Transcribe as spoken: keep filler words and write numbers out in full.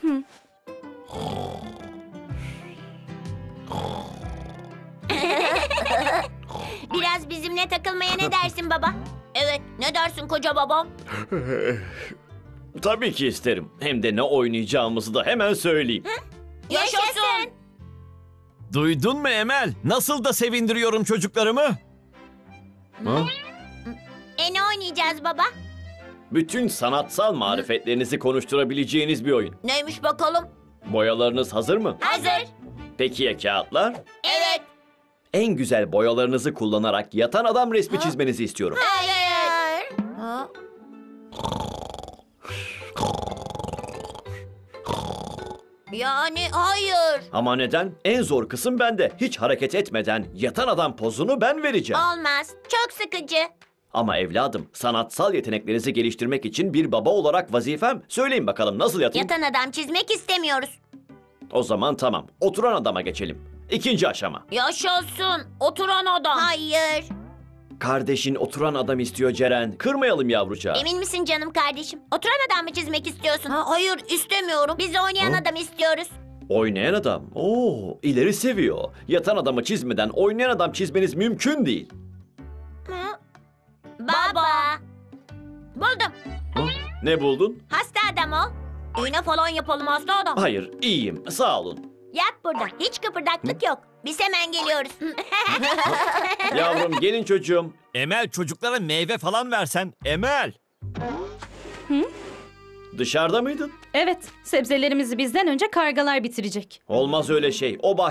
Biraz bizimle takılmaya ne dersin baba? Evet, ne dersin koca baba? Tabii ki isterim. Hem de ne oynayacağımızı da hemen söyleyeyim. Yaşasın! Duydun mu Emel? Nasıl da sevindiriyorum çocuklarımı? Ha? E ne oynayacağız baba? Bütün sanatsal marifetlerinizi konuşturabileceğiniz bir oyun. Neymiş bakalım? Boyalarınız hazır mı? Hazır. Peki ya kağıtlar? Evet. En güzel boyalarınızı kullanarak yatan adam resmi çizmenizi istiyorum. Hayır. Ha? Yani hayır. Ama neden? En zor kısım bende. Hiç hareket etmeden yatan adam pozunu ben vereceğim. Olmaz. Çok sıkıcı. Ama evladım, sanatsal yeteneklerinizi geliştirmek için bir baba olarak vazifem. Söyleyin bakalım nasıl yatayım? Yatan adam çizmek istemiyoruz. O zaman tamam. Oturan adama geçelim. İkinci aşama. Yaşasın. Oturan adam. Hayır. Kardeşin oturan adam istiyor Ceren. Kırmayalım yavrucağı. Emin misin canım kardeşim? Oturan adam mı çizmek istiyorsun? Ha, hayır istemiyorum. Biz oynayan Ha? adam istiyoruz. Oynayan adam. Oo, ileri seviyor. Yatan adamı çizmeden oynayan adam çizmeniz mümkün değil. Hı? Baba. Buldum. Ha? Ne buldun? Hasta adam o. İğne falan yapalım hasta adam. Hayır, iyiyim. Sağ olun. Yat burada. Hiç kıpırdaklık yok. Biz hemen geliyoruz. Yavrum gelin çocuğum. Emel, çocuklara meyve falan versen. Emel! Dışarıda mıydın? Evet, sebzelerimizi bizden önce kargalar bitirecek. Olmaz öyle şey. O